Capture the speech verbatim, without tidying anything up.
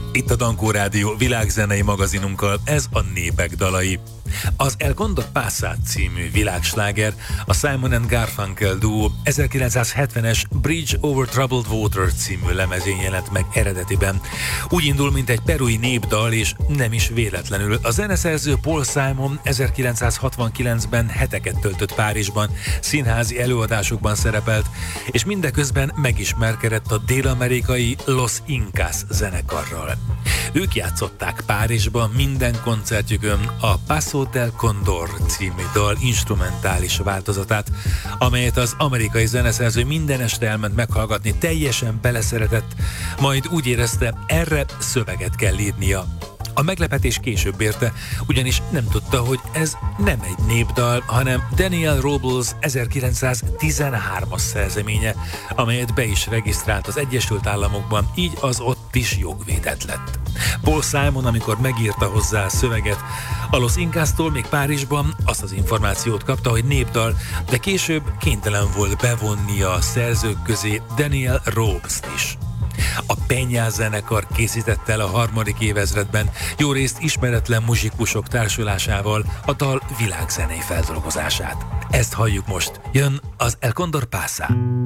Itt a Dankó Rádió világzenei magazinunkkal, ez a Népek dalai. Az El Condor Pasa című világsláger a Simon and Garfunkel duó ezerkilencszázhetvenes Bridge Over Troubled Water című lemezén jelent meg eredetiben. Úgy indul, mint egy perui népdal, és nem is véletlenül. A zeneszerző Paul Simon ezerkilencszázhatvankilencben heteket töltött Párizsban, színházi előadásokban szerepelt, és mindeközben megismerkedett a dél-amerikai Los Incas zenekarral. Ők játszották Párizsban minden koncertjükön a Paso del Condor című dal instrumentális változatát, amelyet az amerikai zeneszerző minden este elment meghallgatni, teljesen beleszeretett, majd úgy érezte, erre szöveget kell írnia. A meglepetés később érte, ugyanis nem tudta, hogy ez nem egy népdal, hanem Daniel Robles ezerkilencszáztizenhármas szerzeménye, amelyet be is regisztrált az Egyesült Államokban, így az ott is jogvédett lett. Paul Simon, amikor megírta hozzá a szöveget, a Los Incastól még Párizsban azt az információt kapta, hogy népdal, de később kénytelen volt bevonnia a szerzők közé Daniel Robles-t is. A Peña zenekar készítette el a harmadik évezredben, jó részt ismeretlen muzsikusok társulásával a dal világzenei feldolgozását. Ezt halljuk most, jön az El Condor Pasa.